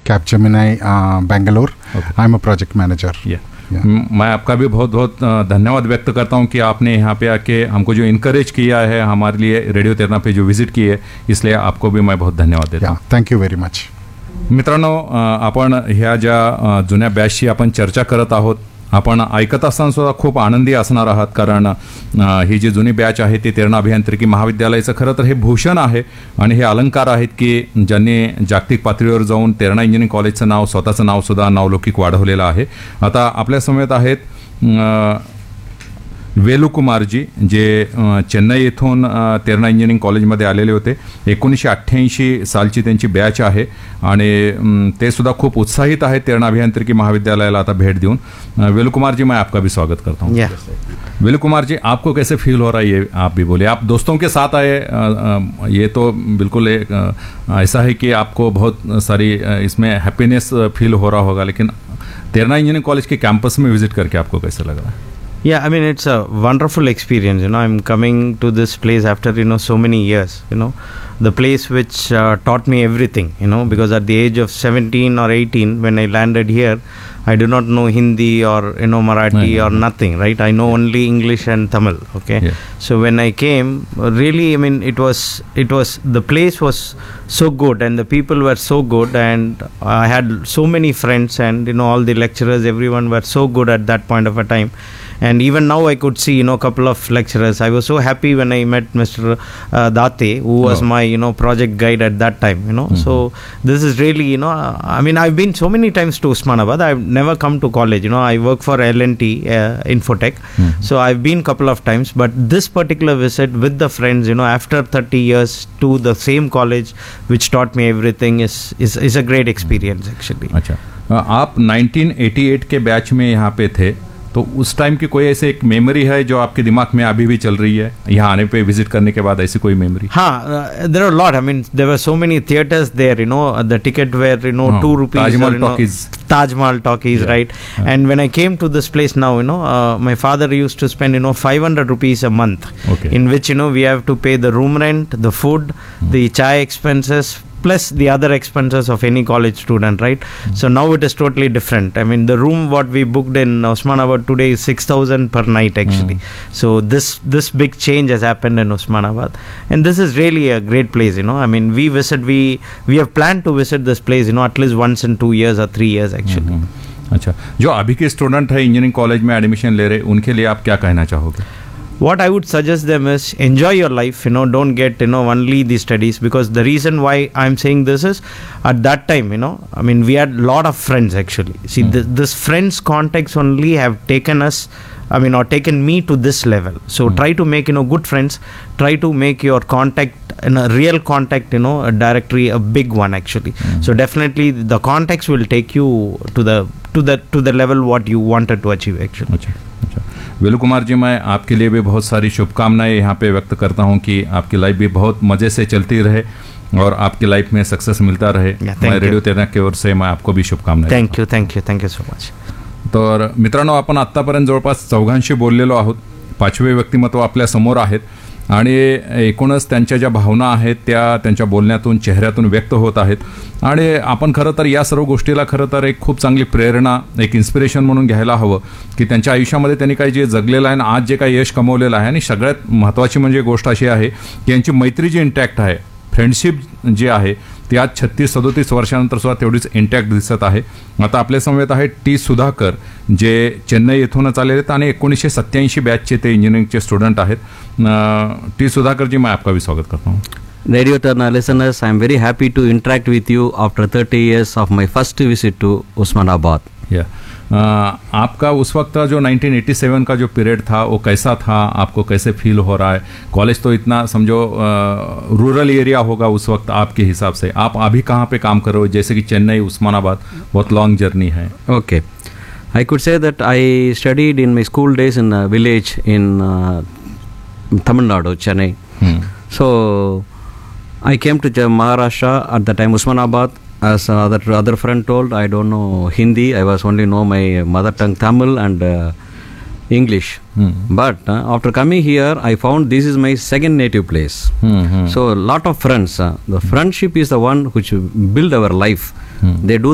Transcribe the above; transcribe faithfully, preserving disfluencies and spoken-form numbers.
Capgemini, uh, Bangalore. Okay. I'm a project manager. Yeah. Yeah. मैं आपका भी बहुत बहुत धन्यवाद व्यक्त करता हूं कि आपने यहाँ पे आके हमको जो इनकरेज किया है, हमारे लिए रेडिओ तेरणा पे जो विजिट की है, इसलिए आपको भी मैं बहुत धन्यवाद देतो. Yeah, thank you very much. मित्रांनो, आपण ह्या ज्या जुन्या बॅचची आपण चर्चा करत आहोत, आपण ऐकत असताना सुद्धा खूप आनंदी असणार आहात, कारण ही जी जुनी बॅच आहे ती तेरणा अभियांत्रिकी महाविद्यालयाचं खरं तर हे भूषण आहे आणि हे अलंकार आहेत की ज्यांनी जागतिक पातळीवर जाऊन तेरणा इंजिनिअरिंग कॉलेजचं नाव, स्वतःचं नाव सुद्धा नावलौकिक वाढवलेलं आहे. आता आपल्या समेत आहेत वेलुकुमारजी, जे चेन्नई येथून तेरणा इंजिनिअरिंग कॉलेजमध्ये आलेले होते. एकोणीसशे अठ्ठ्याऐंशी सालची त्यांची बॅच आहे आणि ते सुद्धा खूप उत्साहित आहेत तेरणा अभियांत्रिकी महाविद्यालयाला आता भेट देऊन. वेलुकुमार जी, मैं आपका भी स्वागत करता हूँ. yeah. वेलुकुमार जी, आपको कैसे फील हो रहा है, ये आप भी बोले. आप दोस्तों के साथ आए, ये तो बिल्कुल एक ऐसा है कि आपको बहुत सारी इसमें हैप्पीनेस फील हो रहा होगा, लेकिन तेरणा इंजीनियरिंग कॉलेज के कैंपस में विजिट करके आपको कैसा लग रहा है? Yeah, I mean, it's a wonderful experience. You know, I'm coming to this place after, you know, so many years, you know, the place which uh, taught me everything, you know, because at the age of seventeen or eighteen, when I landed here, I do not know Hindi or, you know, Marathi yeah. or nothing, right? I know only English and Tamil, okay? Yeah. So when I came, really, I mean, it was, it was, the place was so good and the people were so good, and I had so many friends, and, you know, all the lecturers, everyone were so good at that point of a time. And even now I could see, you know, a couple of lecturers. I was so happy when I met Mister Uh, Date, who was oh. my, you know, project guide at that time, you know. Mm-hmm. So this is really, you know, uh, I mean, I've been so many times to Osmanabad. I've never come to college, you know. I work for L and T, uh, Infotech. Mm-hmm. So I've been couple of times. But this particular visit with the friends, you know, after thirty years to the same college which taught me everything is, is, is a great experience, actually. अच्छा, आप nineteen eighty eight के batch में यहाँ पे थे, तो उस time की कोई ऐसे एक मेमोरी है जो आपके दिमाग में अभी भी चल रही है, यहाँ आने पे विजिट करने के बाद, ऐसी कोई मेमोरी? हाँ, there are lot. I mean there were so many theatres there, you know, the ticket where, you know, to rupees. Taj Mahal talkies. Tajmahal Talkies, yeah. right? Yeah. And when I came to this place now, you know, uh, my father used to spend, you know, five hundred rupees a month, okay. in which, you know, we have to pay the room rent, the food, mm. the chai expenses, plus the other expenses of any college student, right? Mm. So now it is totally different. I mean, the room what we booked in Osmanabad today is six thousand per night, actually. Mm. So this this big change has happened in Osmanabad, and this is really a great place, you know. I mean, we visit, we we have planned to visit this place, you know, at least once in two years or three years, actually. Mm-hmm. अच्छा, जो अभी के student है engineering college में admission ले रहे, उनके लिए आप क्या कहना चाहोगे? What I would suggest them is enjoy your life, you know, don't get, you know, only the studies, because the reason why I'm saying this is at that time, you know, I mean, we had a lot of friends, actually. See, mm. this, this friends contacts only have taken us, I mean, or taken me to this level. So mm. try to make, you know, good friends, try to make your contact, in a real contact, you know, a directory, a big one, actually. Mm. So definitely the contacts will take you to the, to the, to the level what you wanted to achieve, actually. अच्छा, अच्छा. वेलुकुमार जी, मैं आपके लिए भी बहुत सारी शुभकामनाएं यहाँ पे व्यक्त करता हूँ कि आपकी लाइफ भी बहुत मज़े से चलती रहे और आपकी लाइफ में सक्सेस मिलता रहे. yeah, मैं रेडिओ तेरणा की ओर से मैं आपको भी शुभकामनाएं. Thank you thank you thank you so much. तर मित्रांनो, आपण आत्तापर्यंत जवळपास चौघांशी बोललेलो आहोत. पाचवे व्यक्तिमत्व आपल्या समोर आहेत आणि एकूणच त्यांच्या ज्या भावना आहेत त्या त्यांच्या बोलण्यातून, चेहऱ्यातून व्यक्त होत आहेत. आणि आपण खरं तर या सर्व गोष्टीला खरं तर एक खूप चांगली प्रेरणा, एक इन्स्पिरेशन म्हणून घ्यायला हवं की त्यांच्या आयुष्यामध्ये त्यांनी काही जे जगलेलं आहे आणि आज जे काही यश कमवलेलं आहे, आणि सगळ्यात महत्त्वाची म्हणजे गोष्ट अशी आहे की यांची मैत्री जी इंटॅक्ट आहे, फ्रेंडशिप जी आहे ती आज छत्तीस सदोतीस वर्षानंतर सुद्धा तेवढीच इंटॅक्ट दिसत आहे. आता आपल्या समवेत आहे टी सुधाकर, जे चेन्नई येथूनच आलेले आहेत आणि एकोणीसशे सत्त्याऐंशी बॅचचे ते इंजिनिअरिंगचे स्टुडंट आहेत. टी सुधाकर जी, मैं आपका भी स्वागत करता हूँ. Radio Terna listeners, I am very happy to interact with you after thirty years of my first visit to Osmanabad. Yeah. Uh, आपका उस वक्त जो नाइनटीन एटी सेवन का जो पीरियड था वो कैसा था, आपको कैसे फील हो रहा है? कॉलेज तो इतना समझो रूरल एरिया होगा उस वक्त आपके हिसाब से. आप अभी कहाँ पे काम कर रहे हो? जैसे कि चेन्नई, उस्मानाबाद बहुत लॉन्ग जर्नी है. Okay, I could say that I studied in my school days in a village in uh, Tamil Nadu, Chennai. Hmm. So I came to Maharashtra at the time, Osmanabad. As other other friend told, I don't know Hindi. I was only know my mother tongue Tamil and uh, English. Hmm. But uh, after coming here, I found this is my second native place. Hmm, hmm. So a lot of friends. Uh, the friendship is the one which build our life. Hmm. They do